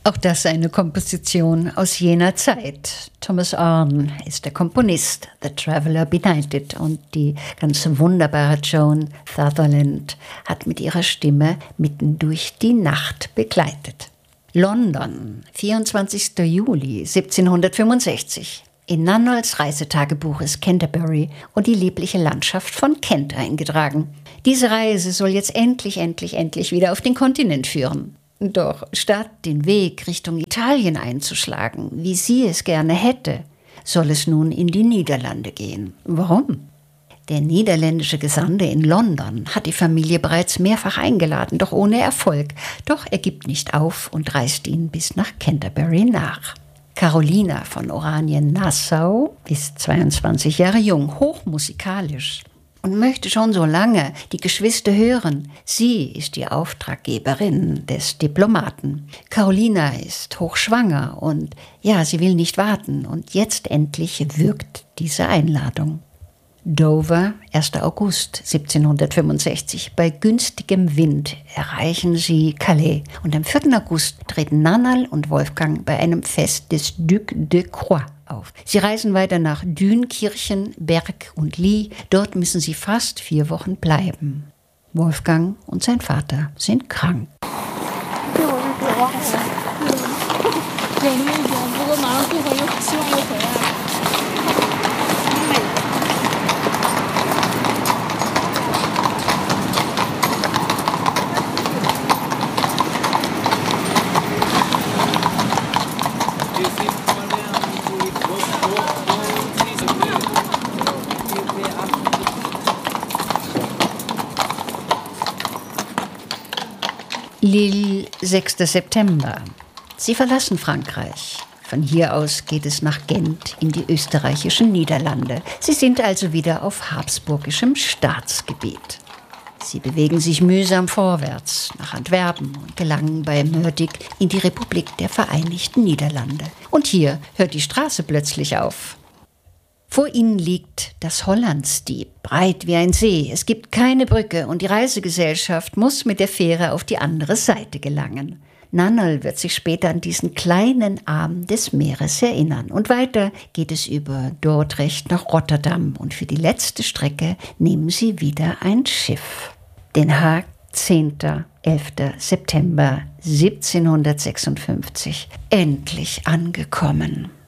Auch das eine Komposition aus jener Zeit. Thomas Arne ist der Komponist, The Traveller Benighted, und die ganz wunderbare Joan Sutherland hat mit ihrer Stimme mitten durch die Nacht begleitet. London, 24. Juli 1765. In Nannols Reisetagebuch ist Canterbury und die liebliche Landschaft von Kent eingetragen. Diese Reise soll jetzt endlich wieder auf den Kontinent führen. Doch statt den Weg Richtung Italien einzuschlagen, wie sie es gerne hätte, soll es nun in die Niederlande gehen. Warum? Der niederländische Gesandte in London hat die Familie bereits mehrfach eingeladen, doch ohne Erfolg. Doch er gibt nicht auf und reist ihnen bis nach Canterbury nach. Carolina von Oranien-Nassau ist 22 Jahre jung, hochmusikalisch und möchte schon so lange die Geschwister hören. Sie ist die Auftraggeberin des Diplomaten. Carolina ist hochschwanger und ja, sie will nicht warten. Und jetzt endlich wirkt diese Einladung. Dover, 1. August 1765. Bei günstigem Wind erreichen sie Calais. Und am 4. August treten Nannal und Wolfgang bei einem Fest des Duc de Croix auf. Sie reisen weiter nach Dünkirchen, Berg und Lee. Dort müssen sie fast 4 Wochen bleiben. Wolfgang und sein Vater sind krank. Lille, 6. September. Sie verlassen Frankreich. Von hier aus geht es nach Gent in die österreichischen Niederlande. Sie sind also wieder auf habsburgischem Staatsgebiet. Sie bewegen sich mühsam vorwärts nach Antwerpen und gelangen bei Moerdijk in die Republik der Vereinigten Niederlande. Und hier hört die Straße plötzlich auf. Vor ihnen liegt das Hollandsdiep, breit wie ein See. Es gibt keine Brücke und die Reisegesellschaft muss mit der Fähre auf die andere Seite gelangen. Nannal wird sich später an diesen kleinen Arm des Meeres erinnern. Und weiter geht es über Dordrecht nach Rotterdam. Und für die letzte Strecke nehmen sie wieder ein Schiff. Den Haag, 10. 11. September 1756. Endlich angekommen.